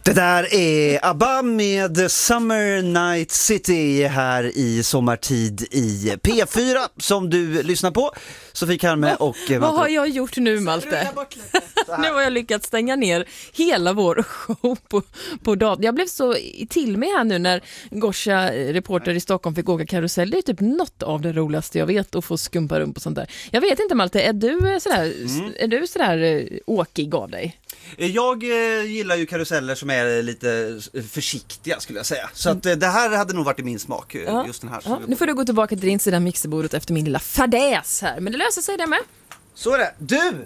Det där är ABBA med Summer Night City här i sommartid i P4 som du lyssnar på. Sofie Karme och vad har jag gjort nu, Malte? Nu har jag lyckats stänga ner hela vår show på datorn. Jag blev så till mig här nu när Gosha, reporter i Stockholm, fick åka karusell. Det är typ något av det roligaste jag vet, att få skumpa runt på sånt där. Jag vet inte, Malte, är du sådär åkig av dig? Jag gillar ju karuseller som är lite försiktiga, skulle jag säga. Så att det här hade nog varit i min smak, just den här. Ja, nu får du gå tillbaka till din sida mixerbordet efter min lilla fadäs här. Men det löser sig det med. Så är det. Du,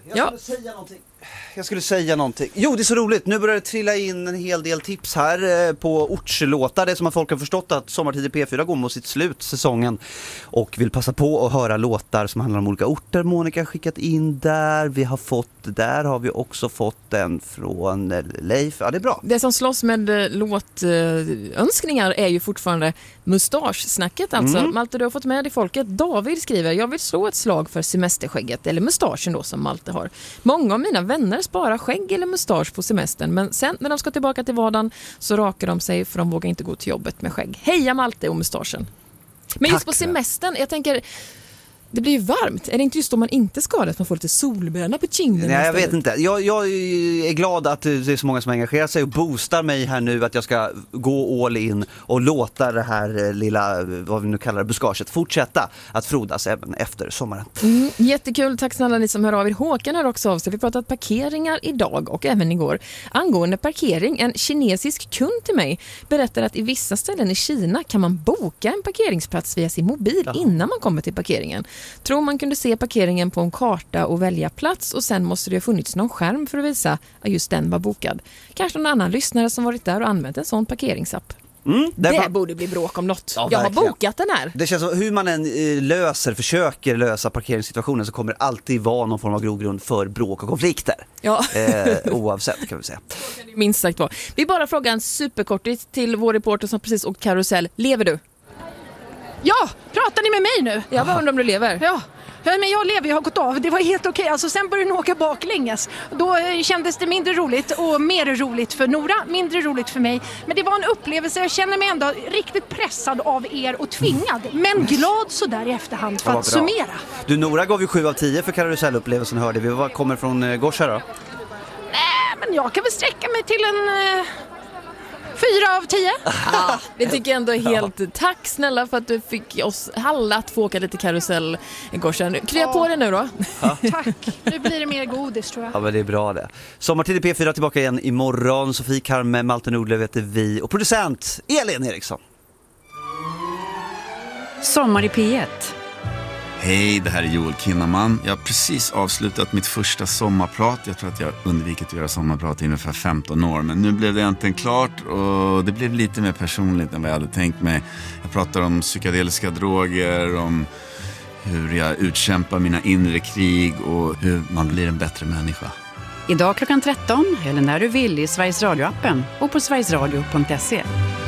jag skulle säga någonting. Jo, det är så roligt. Nu börjar det trilla in en hel del tips här på ortslåtar. Det är som att folk har förstått att Sommartid i P4 går mot sitt slut, säsongen. Och vill passa på att höra låtar som handlar om olika orter. Monica har skickat in där. Där har vi också fått en från Leif. Ja, det är bra. Det som slåss med låtönskningar är ju fortfarande mustaschsnacket. Alltså, Malte, du har fått med dig folket. David skriver: jag vill slå ett slag för semesterskägget, eller mustaschen då som Malte har. Många av mina vänner sparar skägg eller mustasch på semestern, men sen när de ska tillbaka till vardagen så rakar de sig, för de vågar inte gå till jobbet med skägg. Heja Malte och mustaschen. Men just på semestern, jag tänker, det blir ju varmt. Är det inte just då man inte skadar att man får lite solbränna på kinden? Nej, jag vet inte. Jag är glad att det är så många som engagerar sig och boostar mig här nu att jag ska gå all in och låta det här lilla, vad vi nu kallar det, buskaget fortsätta att frodas även efter sommaren. Jättekul, tack snälla ni som hör av er. Håkan har också av sig. Vi har pratat parkeringar idag och även igår. Angående parkering, en kinesisk kund till mig berättar att i vissa ställen i Kina kan man boka en parkeringsplats via sin mobil innan man kommer till parkeringen. Tror man kunde se parkeringen på en karta och välja plats, och sen måste det ha funnits någon skärm för att visa att just den var bokad. Kanske någon annan lyssnare som varit där och använt en sån parkeringsapp. Det borde bli bråk om något. Ja, jag har bokat den här. Det känns som hur man än försöker lösa parkeringssituationen så kommer det alltid vara någon form av grogrund för bråk och konflikter. Ja. Oavsett, kan vi säga. Minst sagt var. Vi bara frågar en superkortigt till vår reporter som precis åkt karusell. Lever du? Ja, pratar ni med mig nu? Jag bara undrar om du lever. Ja, men jag lever, jag har gått av. Det var helt okej. Alltså, sen började den åka baklänges. Då kändes det mindre roligt och mer roligt för Nora, mindre roligt för mig. Men det var en upplevelse. Jag känner mig ändå riktigt pressad av er och tvingad. Men glad så där i efterhand för att summera. Du, Nora gav ju 7 av 10 för karusellupplevelsen, hörde vi. Vad kommer från Gosha då? Nej, men jag kan väl sträcka mig till en 4 av 10. Det tycker jag ändå är helt... Tack snälla för att du fick oss alla att få åka lite karusell, Gosha. Krya på det nu då. Tack. Nu blir det mer godis, tror jag. Ja, men det är bra det. Sommartid i P4 tillbaka igen imorgon. Sofie Karme, Malte Nordlöf heter vi. Och producent Elin Eriksson. Sommar i P1. Hej, det här är Joel Kinnaman. Jag har precis avslutat mitt första sommarprat. Jag tror att jag undvikit att göra sommarprat i ungefär 15 år. Men nu blev det äntligen klart och det blev lite mer personligt än vad jag hade tänkt mig. Jag pratar om psykedeliska droger, om hur jag utkämpar mina inre krig och hur man blir en bättre människa. Idag klockan 13, eller när du vill, i Sveriges Radio-appen och på sverigesradio.se.